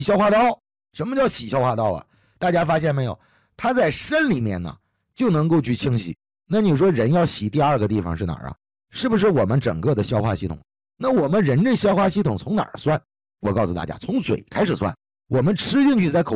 消化道。什么叫洗消化道啊？大家发现没有？它在肾里面呢，就能够去清洗。那你说人要洗第二个地方是哪儿啊？是不是我们整个的消化系统？那我们人这消化系统从哪儿算？我告诉大家，从嘴开始算。我们吃进去在口